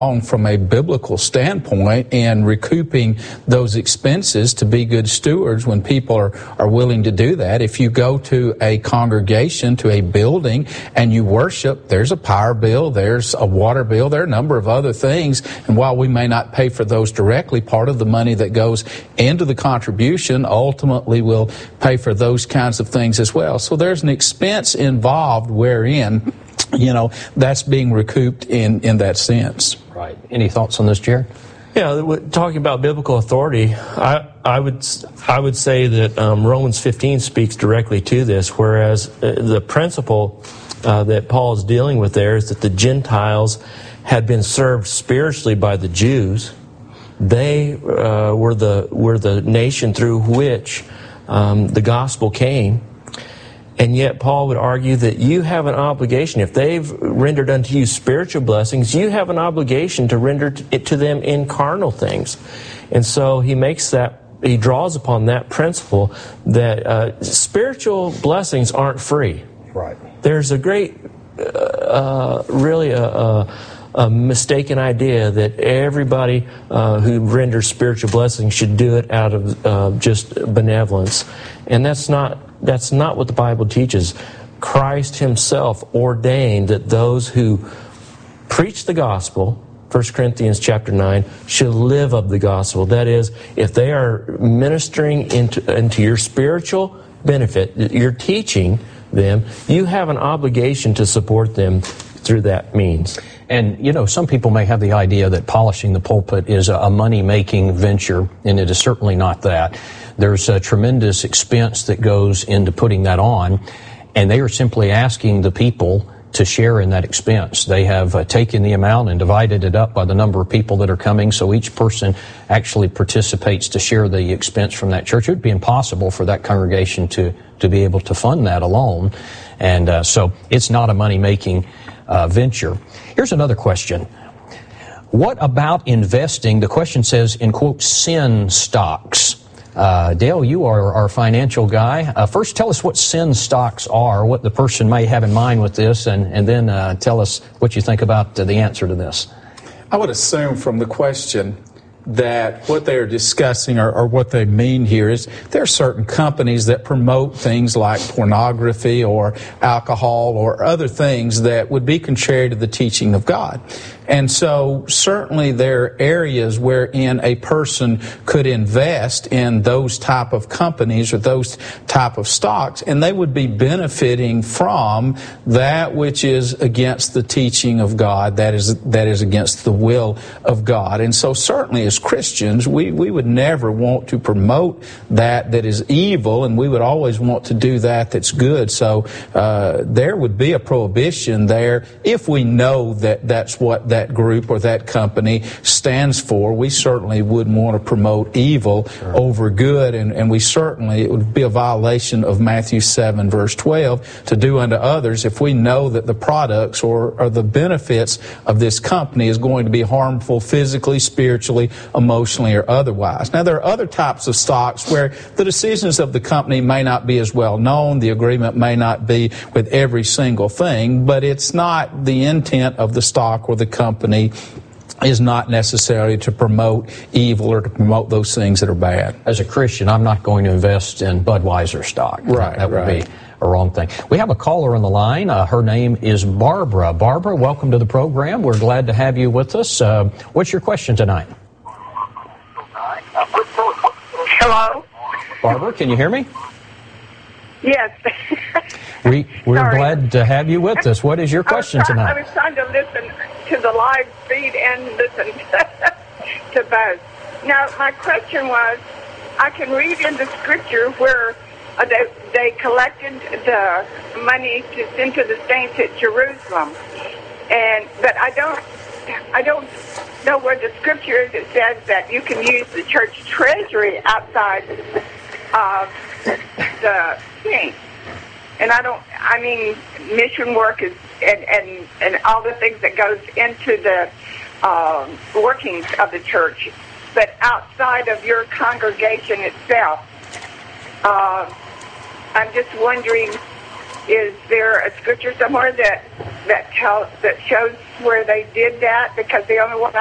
from a biblical standpoint in recouping those expenses to be good stewards when people are willing to do that. If you go to a congregation, to a building, and you worship, there's a power bill, there's a water bill, there are a number of other things, and while we may not pay for those directly, part of the money that goes into the contribution ultimately will pay for those kinds of things as well. So there's an expense involved wherein that's being recouped in that sense. Right. Any thoughts on this, Jared? Yeah, talking about biblical authority, I would say that Romans 15 speaks directly to this, whereas the principle that Paul is dealing with there is that the Gentiles had been served spiritually by the Jews. They were the nation through which the gospel came. And yet Paul would argue that you have an obligation. If they've rendered unto you spiritual blessings, you have an obligation to render it to them in carnal things. And so he draws upon that principle that spiritual blessings aren't free. Right. There's a great, really a mistaken idea that everybody who renders spiritual blessings should do it out of just benevolence. And that's not what the Bible teaches. Christ himself ordained that those who preach the gospel, 1 Corinthians chapter 9, should live of the gospel. That is, if they are ministering into your spiritual benefit, you're teaching them, you have an obligation to support them through that means. And, some people may have the idea that polishing the pulpit is a money-making venture, and it is certainly not that. There's a tremendous expense that goes into putting that on, and they are simply asking the people to share in that expense. They have taken the amount and divided it up by the number of people that are coming, so each person actually participates to share the expense from that church. It would be impossible for that congregation to be able to fund that alone, and so it's not a money-making venture. Here's another question. What about investing? The question says, in quote, sin stocks. Dale, you are our financial guy. First, tell us what sin stocks are, what the person may have in mind with this, and then tell us what you think about the answer to this. I would assume from the question that what they are discussing or what they mean here is there are certain companies that promote things like pornography or alcohol or other things that would be contrary to the teaching of God. And so certainly there are areas wherein a person could invest in those type of companies or those type of stocks, and they would be benefiting from that which is against the teaching of God, that is against the will of God. And so certainly as Christians, we would never want to promote that is evil, and we would always want to do that's good. So there would be a prohibition there if we know that that's what that group or that company stands for. We certainly wouldn't want to promote evil over good, and we certainly, it would be a violation of Matthew 7 verse 12 to do unto others if we know that the products or the benefits of this company is going to be harmful physically, spiritually, emotionally, or otherwise. Now, there are other types of stocks where the decisions of the company may not be as well known, the agreement may not be with every single thing, but it's not the intent of the stock or the company is not necessarily to promote evil or to promote those things that are bad. As a Christian, I'm not going to invest in Budweiser stock. Right, that would be a wrong thing. We have a caller on the line. Her name is Barbara. Barbara, welcome to the program. We're glad to have you with us. What's your question tonight? Hello? Barbara, can you hear me? Yes. We're glad to have you with us. What is your question tonight? I was trying to listen to the live feed and listen to both. Now, my question was, I can read in the scripture where they collected the money to send to the saints at Jerusalem, but I don't know where the scripture is. It says that you can use the church treasury outside of the saints. And mission work is and all the things that goes into the workings of the church. But outside of your congregation itself, I'm just wondering Is there a scripture somewhere that shows where they did that? Because the only one